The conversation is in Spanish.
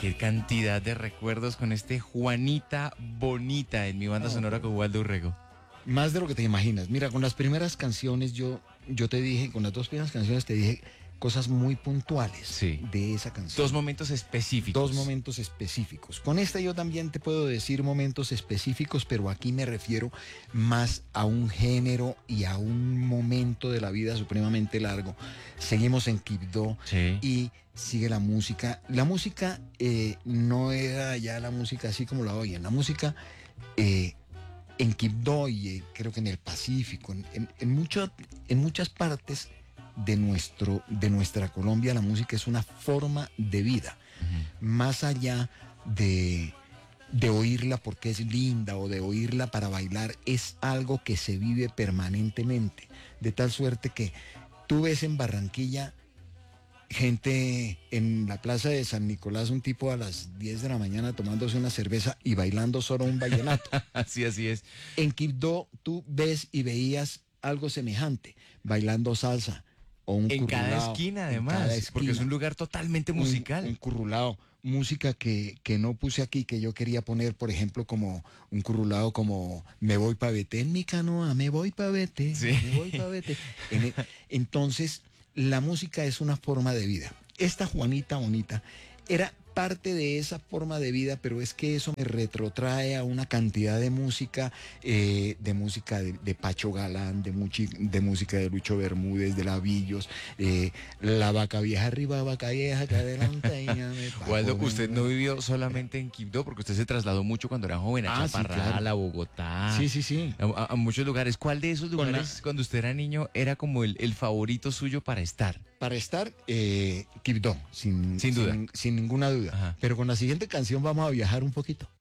qué cantidad de recuerdos con este Juanita Bonita en mi banda sonora con Waldo Urrego. Más de lo que te imaginas. Mira, con las primeras canciones yo te dije, con las dos primeras canciones te dije cosas muy puntuales Sí. de esa canción. Dos momentos específicos. Dos momentos específicos. Con esta yo también te puedo decir momentos específicos, pero aquí me refiero más a un género y a un momento de la vida supremamente largo. Seguimos en Quibdó Sí. y sigue la música. La música no era ya la música así como la oyen. La música en Quibdó y creo que en el Pacífico, en muchas partes de nuestra Colombia, la música es una forma de vida, más allá de oírla porque es linda o de oírla para bailar, es algo que se vive permanentemente, de tal suerte que tú ves en Barranquilla gente en la plaza de San Nicolás, un tipo a las 10 de la mañana tomándose una cerveza y bailando solo un vallenato. Así es. En Quibdó tú ves y veías algo semejante, bailando salsa o un En currulao. cada esquina, además, porque es un lugar totalmente musical. Un currulao, música que no puse aquí, que yo quería poner, por ejemplo, como un currulao como Me voy pa' Beté en mi canoa, me voy pa' Beté, Sí. me voy pa' Beté. Entonces, la música es una forma de vida. Esta Juanita Bonita era parte de esa forma de vida, pero es que eso me retrotrae a una cantidad de música de Pacho Galán, de música de Lucho Bermúdez, de Lavillos, La Vaca Vieja arriba, Vaca Vieja que adelante. Waldo, usted no vivió solamente en Quibdó, porque usted se trasladó mucho cuando era joven a Sí, Chaparral, claro. a Bogotá. Sí. A muchos lugares. ¿Cuál de esos lugares, cuando usted era niño, era como el favorito suyo para estar? Para estar, Quibdó, Sin duda. sin ninguna duda. Ajá. Pero con la siguiente canción vamos a viajar un poquito.